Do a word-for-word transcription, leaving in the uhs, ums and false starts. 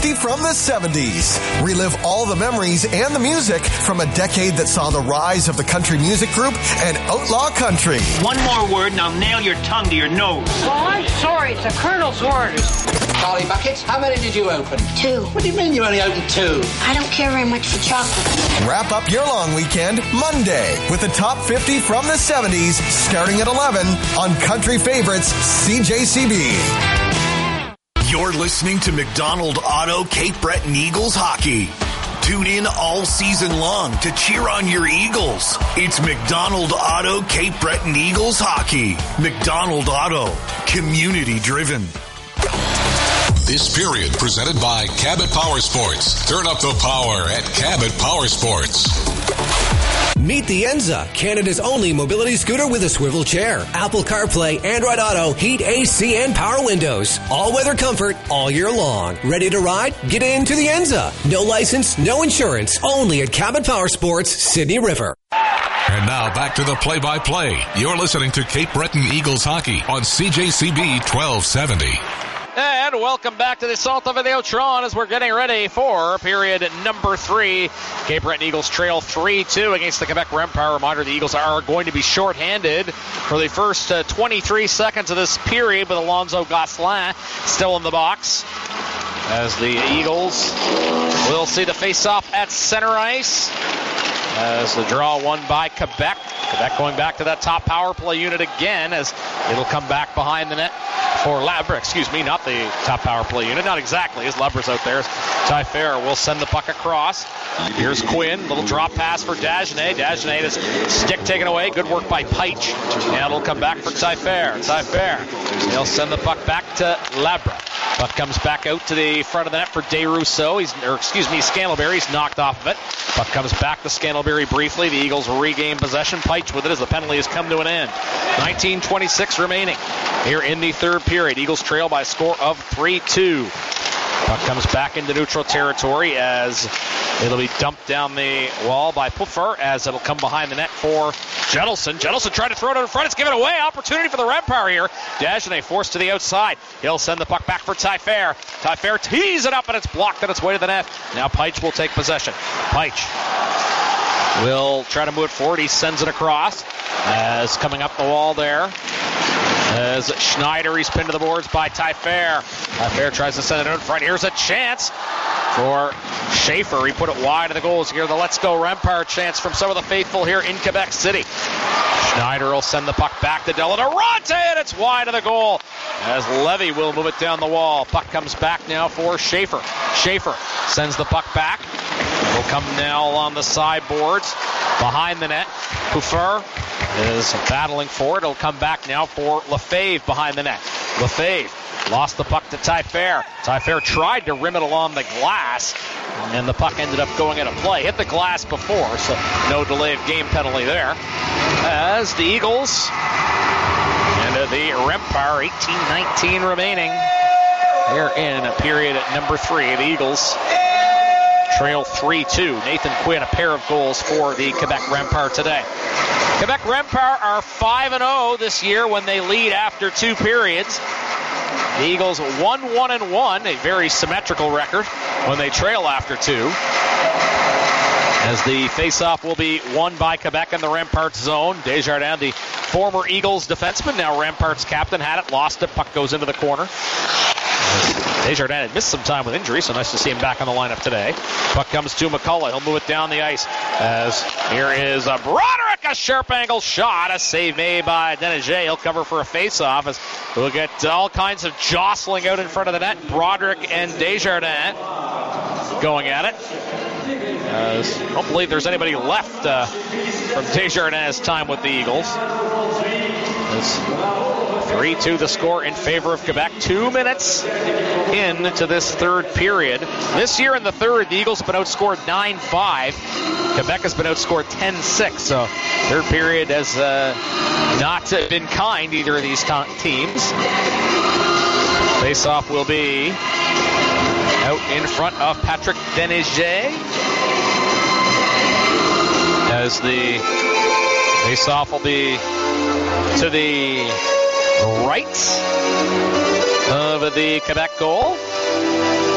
fifty from the seventies. Relive all the memories and the music from a decade that saw the rise of the country music group and outlaw country. One more word and I'll nail your tongue to your nose. Well, I'm sorry. It's the Colonel's orders. Charlie Bucket, how many did you open? Two. What do you mean you only opened two? I don't care very much for chocolate. Wrap up your long weekend Monday with the top fifty from the seventies starting at eleven on Country Favorites C J C B. You're listening to McDonald Auto Cape Breton Eagles hockey. Tune in all season long to cheer on your Eagles. It's McDonald Auto Cape Breton Eagles hockey. McDonald Auto, community driven. This period presented by Cabot Power Sports. Turn up the power at Cabot Power Sports. Meet the Enza, Canada's only mobility scooter with a swivel chair. Apple CarPlay, Android Auto, heat, A C, and power windows. All-weather comfort all year long. Ready to ride? Get into the Enza. No license, no insurance. Only at Cabot Power Sports, Sydney River. And now back to the play-by-play. You're listening to Cape Breton Eagles hockey on C J C B twelve seventy. And welcome back to the Assault of the Otron as we're getting ready for period number three. Cape Breton Eagles trail three two against the Quebec Rempire. Reminder, the Eagles are going to be shorthanded for the first uh, twenty-three seconds of this period with Alonzo Gosselin still in the box. As the Eagles will see the face-off at center ice. As the draw won by Quebec. Quebec going back to that top power play unit again as it'll come back behind the net for Labre. Excuse me, not the top power play unit. Not exactly, as Labre's out there. Ty Fair will send the puck across. Here's Quinn. Little drop pass for Dagenet. Dagenet, his stick taken away. Good work by Peitsch. And it'll come back for Ty Fair. Ty Fair. He'll send the puck back to Labre. Puck comes back out to the front of the net for DeRousseau. He's, or excuse me, Scantlebury. He's knocked off of it. Puck comes back to Scantlebury briefly. The Eagles regain possession. Peitsch with it as the penalty has come to an end. nineteen twenty-six remaining here in the third period. Eagles trail by a score of three two. Puck comes back into neutral territory as it'll be dumped down the wall by Puffer as it'll come behind the net for Jettelson. Jettelson tried to throw it in front. It's given away. Opportunity for the Rempire here. Dagenet forced to the outside. He'll send the puck back for Ty Fair. Ty Fair tees it up and it's blocked on its way to the net. Now Peitsch will take possession. Peitsch will try to move it forward. He sends it across as coming up the wall there. As Schneider, he's pinned to the boards by Ty Fair. Ty Fair tries to send it in front. Here's a chance for Schaefer. He put it wide of the goals. Here, the Let's Go Rempire chance from some of the faithful here in Quebec City. Schneider will send the puck back to Della Durante, and it's wide of the goal. As Levy will move it down the wall. Puck comes back now for Schaefer. Schaefer sends the puck back. Will come now along the sideboards behind the net. Puffer is battling for it. It'll come back now for Lefebvre behind the net. Lefebvre lost the puck to Ty Fair. Ty Fair tried to rim it along the glass, and the puck ended up going into play. Hit the glass before, so no delay of game penalty there. As the Eagles and the Rempire, eighteen nineteen remaining here in period at number three. The Eagles trail three two. Nathan Quinn, a pair of goals for the Quebec Rempire today. Quebec Rempire are five and oh this year when they lead after two periods. The Eagles one one and one, a very symmetrical record when they trail after two. As the faceoff will be won by Quebec in the Remparts zone. Desjardins, the former Eagles defenseman, now Remparts captain, had it, lost it. Puck goes into the corner. Desjardins had missed some time with injury, so nice to see him back on the lineup today. Puck comes to McCullough. He'll move it down the ice. As here is a Broderick, a sharp angle shot. A save made by Deneger. He'll cover for a face-off as we'll get all kinds of jostling out in front of the net. Broderick and Desjardins going at it. As I don't believe there's anybody left uh, from Desjardins' time with the Eagles. three two the score in favor of Quebec. Two minutes into this third period. This year in the third, the Eagles have been outscored nine five. Quebec has been outscored ten six. So third period has uh, not been kind, either of these teams. Face-off will be out in front of Patrick Deneger. As the face-off will be to the right of the Quebec goal.